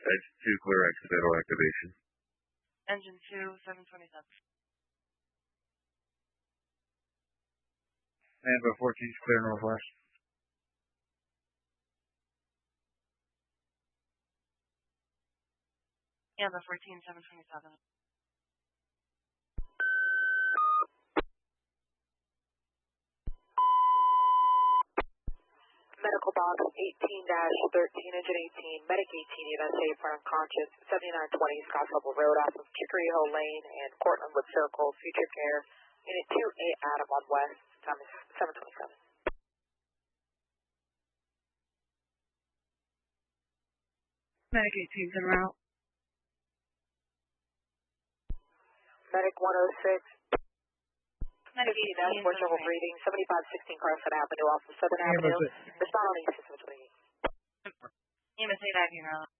Engine 2 clear, accidental activation. Engine 2, 727. Amber 14 is clear northwest. Amber 14, 727. Medical box 18-13, engine 18, medic 18, United States for unconscious, 7920 Scottslevel Road off of Chicory Hill Lane and Cortland Wood Circle, future care, unit 2A Adam on West, time is 727. Medic 18's en route. Medic 106. Medic 18 4 trouble breathing, 7516 Carson Avenue off of Southern Avenue. Respond on East 728. EMS 8 acting route.